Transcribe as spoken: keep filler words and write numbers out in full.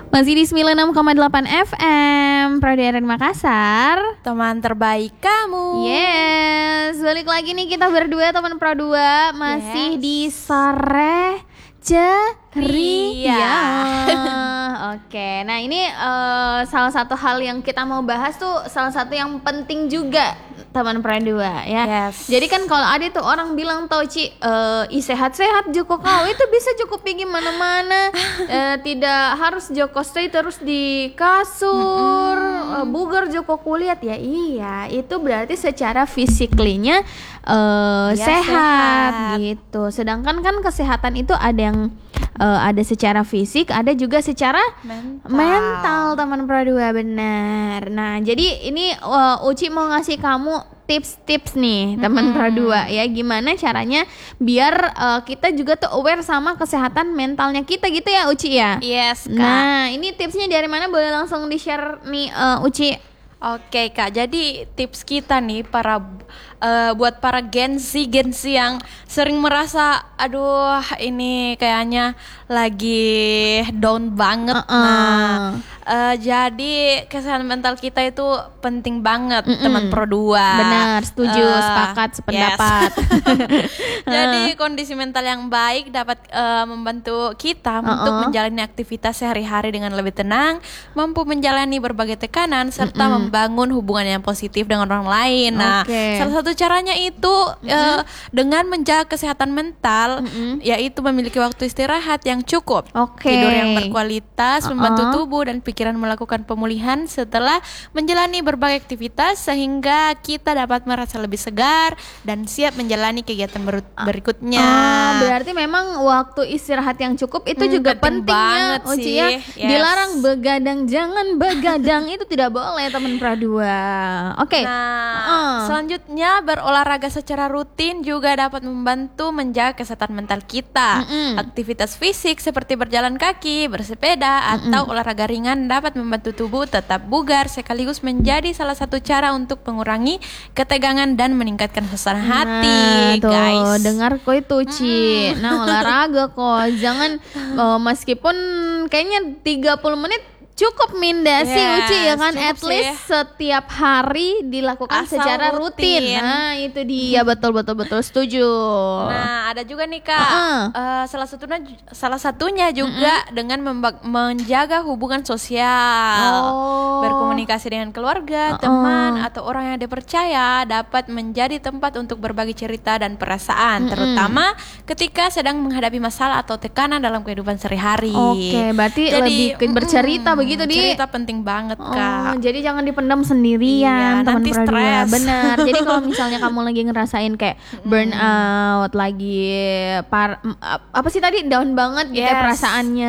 Masih di sembilan puluh enam koma delapan F M Prodi R N Makassar, teman terbaik kamu. Yes, balik lagi nih kita berdua teman Pro dua. Masih yes. di sore ceria. Oke, nah ini uh, salah satu hal yang kita mau bahas tuh, salah satu yang penting juga teman Pro dua ya. Yes. Jadi kan kalau ada tuh orang bilang tau Ci, uh, i sehat-sehat Joko kau itu bisa Joko pergi mana-mana, uh, tidak harus Joko stay terus di kasur, mm-hmm. uh, bugar Joko kulihat ya. Iya, itu berarti secara fisiklinya uh, ya, sehat, sehat gitu. Sedangkan kan kesehatan itu ada yang uh, ada secara fisik, ada juga secara mental, mental teman Pro dua, benar. Nah, jadi ini uh, Uci mau ngasih kamu tips-tips nih teman mm-hmm. Pro dua ya, gimana caranya biar uh, kita juga tuh aware sama kesehatan mentalnya kita gitu ya Uci ya. Yes, Kak. Nah, ini tipsnya dari mana, boleh langsung di-share nih uh, Uci. Oke Kak, jadi tips kita nih para uh, buat para Gen Z Gen Z yang sering merasa aduh ini kayaknya lagi down banget. Uh-uh. Nah, uh, jadi kesehatan mental kita itu penting banget, mm-mm. teman Pro dua. Benar, setuju, uh, sepakat, sependapat. Yes. Jadi kondisi mental yang baik dapat uh, membantu kita uh-uh. untuk menjalani aktivitas sehari-hari dengan lebih tenang, mampu menjalani berbagai tekanan serta mm-mm. membangun hubungan yang positif dengan orang lain. Nah, okay. salah satu caranya itu mm-hmm. uh, dengan menjaga kesehatan mental, mm-hmm. yaitu memiliki waktu istirahat yang cukup, okay. tidur yang berkualitas, uh-uh. membantu tubuh dan pikiran melakukan pemulihan setelah menjalani berbagai aktivitas sehingga kita dapat merasa lebih segar dan siap menjalani kegiatan ber- berikutnya. Oh, berarti memang waktu istirahat yang cukup itu hmm, juga penting banget ya, Uci ya. Yes. Dilarang begadang, jangan begadang itu tidak boleh teman Pro dua. Oke. Okay. Nah, uh. selanjutnya berolahraga secara rutin juga dapat membantu menjaga kesehatan mental kita. Mm-mm. Aktivitas fisik seperti berjalan kaki, bersepeda, Mm-mm. atau olahraga ringan dapat membantu tubuh tetap bugar sekaligus menjadi salah satu cara untuk mengurangi ketegangan dan meningkatkan suasana hati. Nah, tuh, guys. Dengar kok itu Ci. Mm. Nah, olahraga kok. Jangan uh, meskipun kayaknya tiga puluh menit cukup Minda yes, sih Uci ya kan, at least sih. Setiap hari dilakukan asal secara rutin. rutin. Nah itu dia, betul betul betul setuju. Nah ada juga nih Kak, uh-uh. uh, salah satunya salah satunya juga uh-uh. dengan memba- menjaga hubungan sosial, oh. berkomunikasi dengan keluarga, uh-uh. teman atau orang yang dipercaya dapat menjadi tempat untuk berbagi cerita dan perasaan, uh-uh. terutama ketika sedang menghadapi masalah atau tekanan dalam kehidupan sehari-hari. Oke, okay, berarti jadi, lebih uh-uh. bercerita begitu. Gitu di cerita penting banget Kak. Oh, jadi jangan dipendam sendirian, iya, teman nanti Pro dua. stres. Benar. Jadi kalau misalnya kamu lagi ngerasain kayak burn out, lagi par apa sih tadi down banget gitu yes. ya perasaannya.